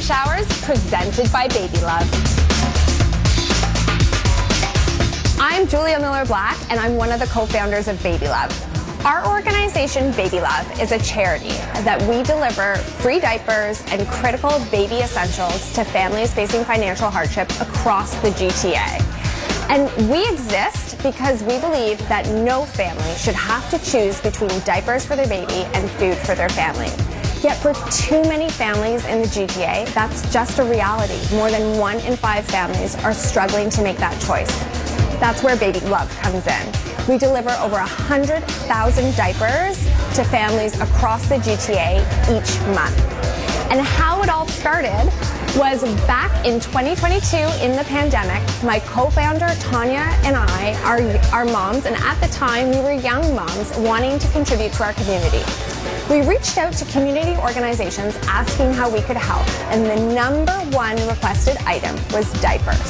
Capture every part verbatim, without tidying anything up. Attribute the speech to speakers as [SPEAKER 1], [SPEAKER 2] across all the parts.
[SPEAKER 1] Showers, presented by Baby Love. I'm Julia Miller-Black, and I'm one of the co-founders of Baby Love. Our organization, Baby Love, is a charity that we deliver free diapers and critical baby essentials to families facing financial hardship across the G T A. And we exist because we believe that no family should have to choose between diapers for their baby and food for their family. Yet for too many families in the G T A, that's just a reality. More than one in five families are struggling to make that choice. That's where Baby Love comes in. We deliver over one hundred thousand diapers to families across the G T A each month. And how it all started was back in twenty twenty-two in the pandemic. My co-founder Tanya and I are, are moms, and at the time we were young moms wanting to contribute to our community. We reached out to community organizations asking how we could help, and the number one requested item was diapers.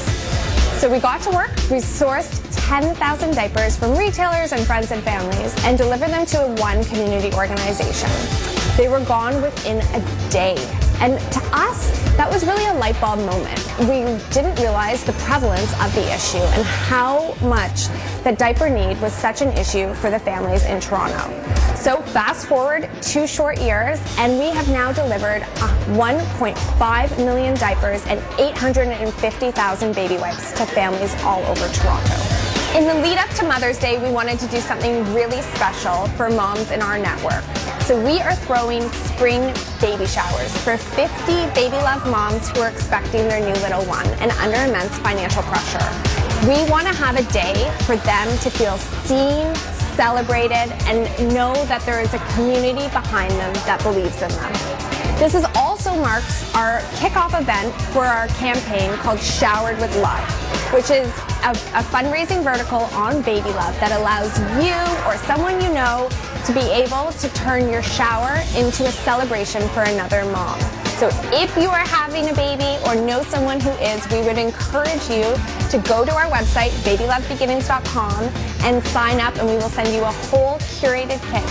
[SPEAKER 1] So we got to work. We sourced ten thousand diapers from retailers and friends and families and delivered them to one community organization. They were gone within a day. And to us, that was really a light bulb moment. We didn't realize the prevalence of the issue and how much the diaper need was such an issue for the families in Toronto. So fast forward two short years, and we have now delivered one point five million diapers and eight hundred fifty thousand baby wipes to families all over Toronto. In the lead up to Mother's Day, we wanted to do something really special for moms in our network. So we are throwing spring baby showers for fifty Baby Love moms who are expecting their new little one and under immense financial pressure. We want to have a day for them to feel seen, celebrated, and know that there is a community behind them that believes in them. This is also marks our kickoff event for our campaign called Showered with Love, which is a, a fundraising vertical on Baby Love that allows you or someone you know to be able to turn your shower into a celebration for another mom. So if you are having a baby or know someone who is, we would encourage you to go to our website, baby love beginnings dot com, and sign up, and we will send you a whole curated kit.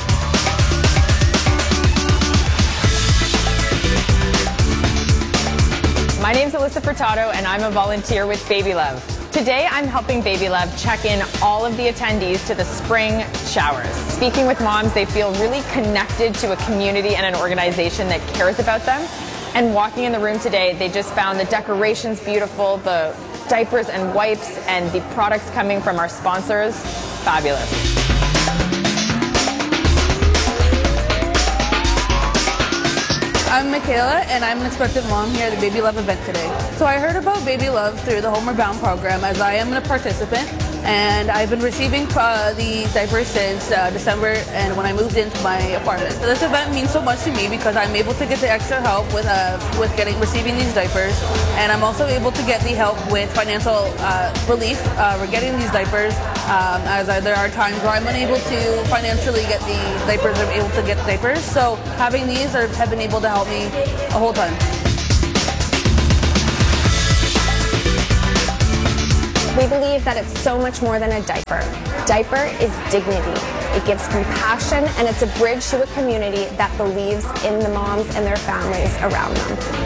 [SPEAKER 2] My name's Alyssa Furtado, and I'm a volunteer with Baby Love. Today, I'm helping Baby Love check in all of the attendees to the spring showers. Speaking with moms, they feel really connected to a community and an organization that cares about them. And walking in the room today, they just found the decorations beautiful, the diapers and wipes, and the products coming from our sponsors, fabulous.
[SPEAKER 3] I'm Michaela, and I'm an expectant mom here at the Baby Love event today. So I heard about Baby Love through the Homeward Bound program, as I am a participant, and I've been receiving uh, the diapers since uh, December and when I moved into my apartment. So this event means so much to me because I'm able to get the extra help with uh, with getting receiving these diapers, and I'm also able to get the help with financial uh, relief uh, for getting these diapers, um, as I, there are times where I'm unable to financially get the diapers, I'm able to get diapers. So having these are, have been able to help me a whole ton.
[SPEAKER 1] We believe that it's so much more than a diaper. Diaper is dignity. It gives compassion, and it's a bridge to a community that believes in the moms and their families around them.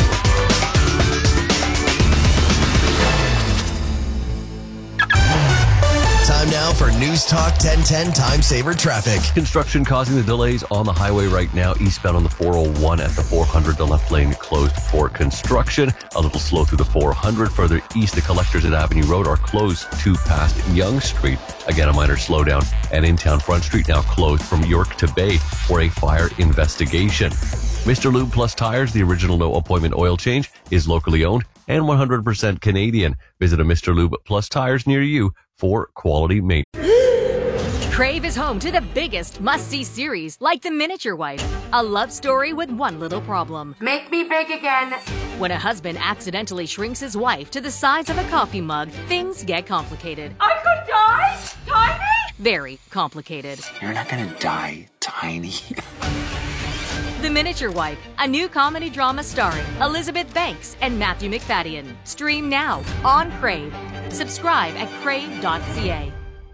[SPEAKER 4] Time now for News Talk ten ten Time Saver Traffic.
[SPEAKER 5] Construction causing the delays on the highway right now. Eastbound on the four oh one at the four hundred, the left lane closed for construction. A little slow through the four hundred. Further east, the collectors at Avenue Road are closed to past Yonge Street. Again, a minor slowdown. And in town, Front Street now closed from York to Bay for a fire investigation. Mister Lube Plus Tires, the original no appointment oil change, is locally owned and one hundred percent Canadian. Visit a Mister Lube Plus Tires near you for quality maintenance.
[SPEAKER 6] Crave is home to the biggest must-see series, like The Miniature Wife, a love story with one little problem.
[SPEAKER 7] Make me big again.
[SPEAKER 6] When a husband accidentally shrinks his wife to the size of a coffee mug, things get complicated.
[SPEAKER 7] I could die? Tiny?
[SPEAKER 6] Very complicated.
[SPEAKER 8] You're not gonna die tiny.
[SPEAKER 6] The Miniature Wife, a new comedy drama starring Elizabeth Banks and Matthew McFadden. Stream now on Crave. Subscribe at crave dot c a.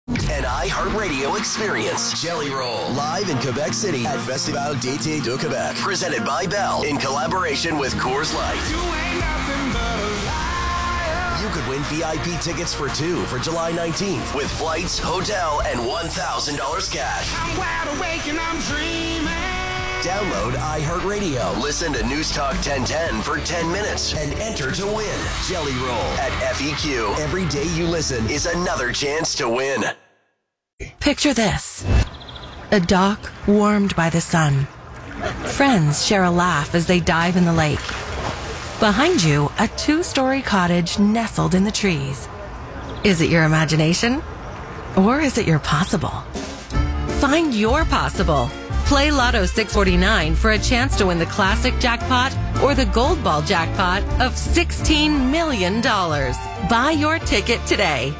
[SPEAKER 4] An iHeartRadio experience. Jelly Roll. Live in Quebec City at Festival d'été de Québec. Presented by Bell in collaboration with Coors Light. You ain't nothing but a liar. You could win V I P tickets for two for July nineteenth with flights, hotel, and one thousand dollars cash. I'm wide awake and I'm dreaming. Download iHeartRadio. Listen to News Talk ten ten for ten minutes and enter to win. Jelly Roll at F E Q. Every day you listen is another chance to win.
[SPEAKER 9] Picture this. A dock warmed by the sun. Friends share a laugh as they dive in the lake. Behind you, a two-story cottage nestled in the trees. Is it your imagination? Or is it your possible? Find your possible. Play Lotto six forty-nine for a chance to win the classic jackpot or the gold ball jackpot of sixteen million dollars. Buy your ticket today.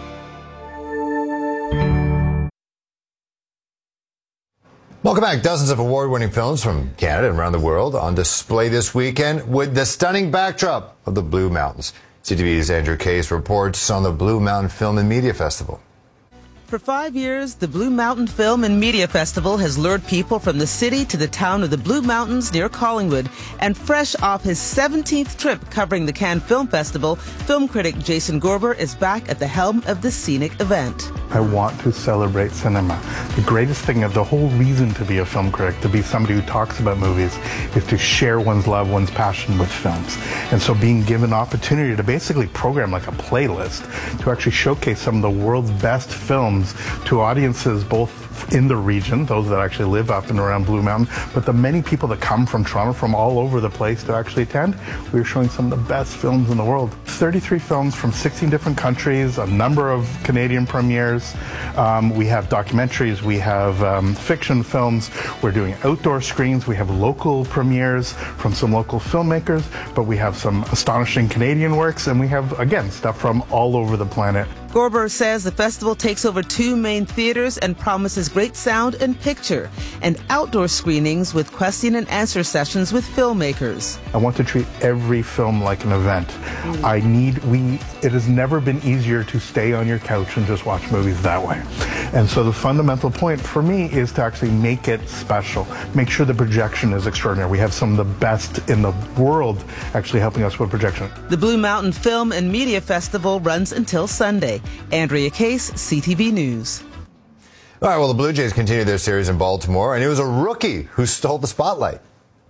[SPEAKER 10] Welcome back. Dozens of award-winning films from Canada and around the world on display this weekend with the stunning backdrop of the Blue Mountains. C T V's Andrew Case reports on the Blue Mountain Film and Media Festival.
[SPEAKER 11] For five years, the Blue Mountain Film and Media Festival has lured people from the city to the town of the Blue Mountains near Collingwood. And fresh off his seventeenth trip covering the Cannes Film Festival, film critic Jason Gorber is back at the helm of the scenic event.
[SPEAKER 12] I want to celebrate cinema. The greatest thing of the whole reason to be a film critic, to be somebody who talks about movies, is to share one's love, one's passion with films. And so being given opportunity to basically program like a playlist, to actually showcase some of the world's best films to audiences both in the region, those that actually live up and around Blue Mountain, but the many people that come from Toronto, from all over the place to actually attend. We're showing some of the best films in the world. thirty-three films from sixteen different countries, a number of Canadian premieres. Um, we have documentaries, we have um, fiction films, we're doing outdoor screens, we have local premieres from some local filmmakers, but we have some astonishing Canadian works, and we have, again, stuff from all over the planet.
[SPEAKER 11] Gorber says the festival takes over two main theaters and promises great sound and picture, and outdoor screenings with question and answer sessions with filmmakers.
[SPEAKER 12] I want to treat every film like an event. Mm. I need, we, it has never been easier to stay on your couch and just watch movies that way. And so the fundamental point for me is to actually make it special, make sure the projection is extraordinary. We have some of the best in the world actually helping us with projection.
[SPEAKER 11] The Blue Mountain Film and Media Festival runs until Sunday. Andrea Case, C T V News.
[SPEAKER 10] All right, well, the Blue Jays continue their series in Baltimore, and it was a rookie who stole the spotlight.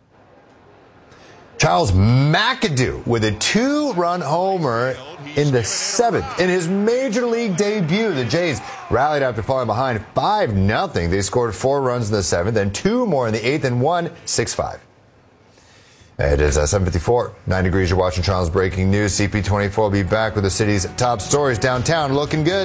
[SPEAKER 10] Charles McAdoo with a two-run homer in the seventh. In his major league debut, the Jays rallied after falling behind five nothing. They scored four runs in the seventh, and two more in the eighth, and won six five. It is uh, seven fifty-four. Nine degrees. You're watching Toronto's Breaking News. C P twenty-four will be back with the city's top stories downtown. Looking good.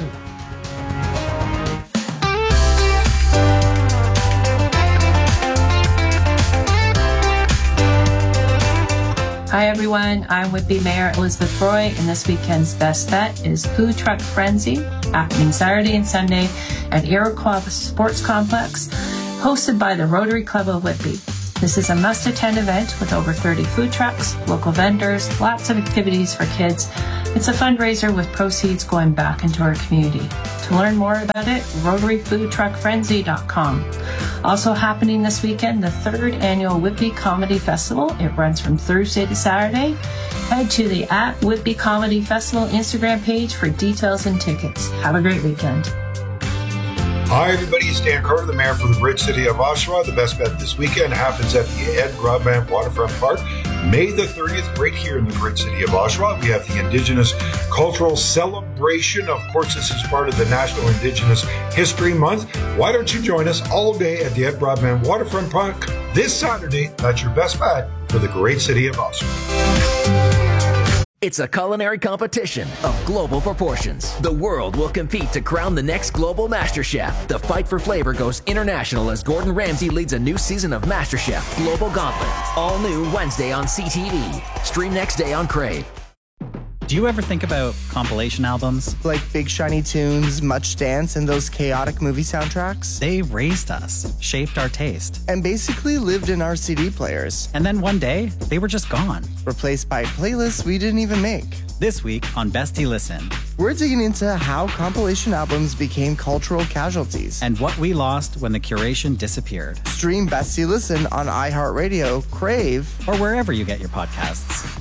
[SPEAKER 13] Hi everyone, I'm would-be Mayor Elizabeth Roy, and this weekend's best bet is Food Truck Frenzy, happening Saturday and Sunday at Iroquois Sports Complex, hosted by the Rotary Club of Whitby. This is a must-attend event with over thirty food trucks, local vendors, lots of activities for kids. It's a fundraiser with proceeds going back into our community. To learn more about it, rotary food truck frenzy dot com. Also happening this weekend, the third annual Whitby Comedy Festival. It runs from Thursday to Saturday. Head to the at Whitby Comedy Festival Instagram page for details and tickets. Have a great weekend.
[SPEAKER 14] Hi, everybody. It's Dan Carter, the mayor for the great city of Oshawa. The best bet this weekend happens at the Ed Broadband Waterfront Park, May the thirtieth, right here in the great city of Oshawa. We have the Indigenous Cultural Celebration. Of course, this is part of the National Indigenous History Month. Why don't you join us all day at the Ed Broadband Waterfront Park this Saturday? That's your best bet for the great city of Oshawa.
[SPEAKER 15] It's a culinary competition of global proportions. The world will compete to crown the next global MasterChef. The fight for flavor goes international as Gordon Ramsay leads a new season of MasterChef Global Gauntlet. All new Wednesday on C T V. Stream next day on Crave.
[SPEAKER 16] Do you ever think about compilation albums?
[SPEAKER 17] Like Big Shiny Tunes, Much Dance, and those chaotic movie soundtracks?
[SPEAKER 16] They raised us, shaped our taste.
[SPEAKER 17] And basically lived in our C D players.
[SPEAKER 16] And then one day, they were just gone.
[SPEAKER 17] Replaced by playlists we didn't even make.
[SPEAKER 16] This week on Bestie Listen,
[SPEAKER 17] We're digging into how compilation albums became cultural casualties.
[SPEAKER 16] And what we lost when the curation disappeared.
[SPEAKER 17] Stream Best You Listen on iHeartRadio, Crave,
[SPEAKER 16] or wherever you get your podcasts.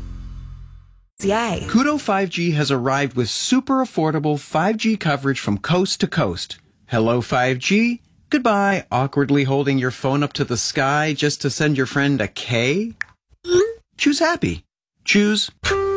[SPEAKER 18] Yay. Koodo five G has arrived with super affordable five G coverage from coast to coast. Hello five G. Goodbye, awkwardly holding your phone up to the sky just to send your friend a K. Choose happy. Choose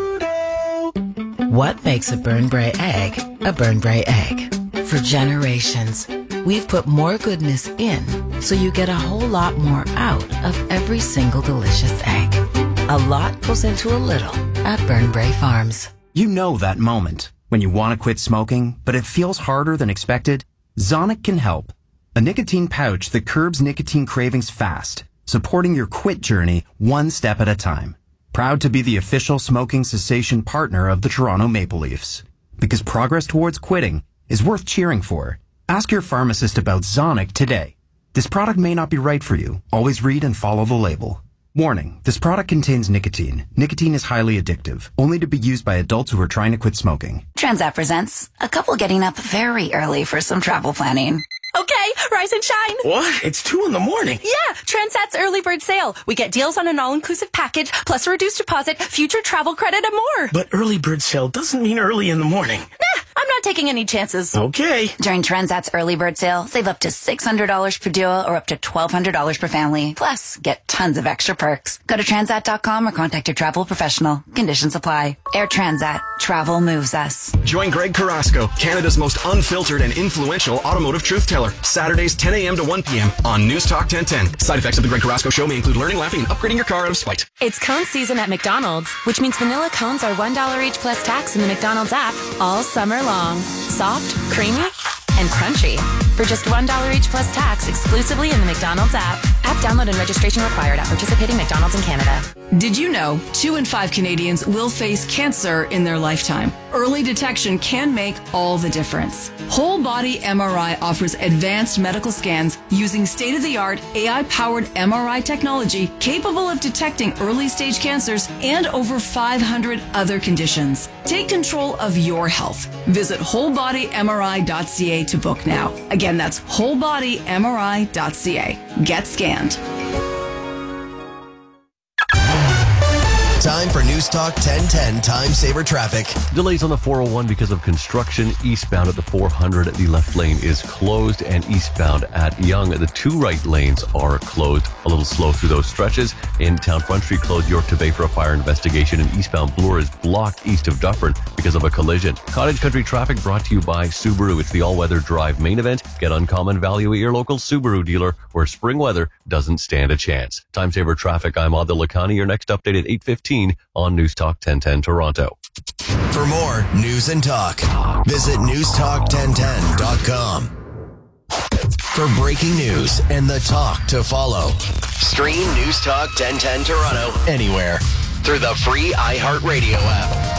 [SPEAKER 9] What makes a Burn Bray egg a Burn Bray egg? For generations, we've put more goodness in so you get a whole lot more out of every single delicious egg. A lot goes into a little at Burn Bray Farms.
[SPEAKER 8] You know that moment when you want to quit smoking, but it feels harder than expected? Zonic can help. A nicotine pouch that curbs nicotine cravings fast, supporting your quit journey one step at a time. Proud to be the official smoking cessation partner of the Toronto Maple Leafs. Because progress towards quitting is worth cheering for. Ask your pharmacist about Zonic today. This product may not be right for you. Always read and follow the label. Warning, this product contains nicotine. Nicotine is highly addictive, only to be used by adults who are trying to quit smoking.
[SPEAKER 19] Transat presents a couple getting up very early for some travel planning.
[SPEAKER 20] Okay, rise and shine.
[SPEAKER 21] What? It's two in the morning.
[SPEAKER 20] Yeah, Transat's early bird sale. We get deals on an all-inclusive package, plus a reduced deposit, future travel credit, and more.
[SPEAKER 21] But early bird sale doesn't mean early in the morning.
[SPEAKER 20] Nah, I'm not taking any chances.
[SPEAKER 21] Okay.
[SPEAKER 19] During Transat's early bird sale, save up to six hundred dollars per duo or up to twelve hundred dollars per family. Plus, get tons of extra perks. Go to transat dot com or contact your travel professional. Conditions apply. Air Transat. Travel moves us.
[SPEAKER 22] Join Greg Carrasco, Canada's most unfiltered and influential automotive truth teller. Saturdays ten a.m. to one p.m. on News Talk ten ten. Side effects of the Greg Carrasco Show may include learning, laughing, and upgrading your car out of spite.
[SPEAKER 23] It's cone season at McDonald's, which means vanilla cones are one dollar each plus tax in the McDonald's app all summer long. Soft, creamy, and crunchy. For just one dollar each plus tax exclusively in the McDonald's app. App download and registration required at participating McDonald's in Canada.
[SPEAKER 24] Did you know two in five Canadians will face cancer in their lifetime? Early detection can make all the difference. Whole Body M R I offers advanced medical scans using state-of-the-art A I-powered M R I technology capable of detecting early-stage cancers and over five hundred other conditions. Take control of your health. Visit whole body M R I dot c a to book now. Again, that's whole body M R I dot c a. Get scanned.
[SPEAKER 4] Time for News Talk ten ten Time Saver Traffic.
[SPEAKER 5] Delays on the four oh one because of construction. Eastbound at the four hundred, the left lane is closed, and eastbound at Yonge, the two right lanes are closed. A little slow through those stretches. In Town Front Street, closed York to Bay for a fire investigation, and eastbound Bloor is blocked east of Dufferin because of a collision. Cottage Country traffic brought to you by Subaru. It's the all-weather drive main event. Get uncommon value at your local Subaru dealer where spring weather doesn't stand a chance. Time Saver Traffic, I'm Adil Lakhani. Your next update at eight fifteen on News Talk ten ten Toronto.
[SPEAKER 4] For more news and talk, visit news talk ten ten dot com. For breaking news and the talk to follow, stream News Talk ten ten Toronto anywhere through the free iHeartRadio app.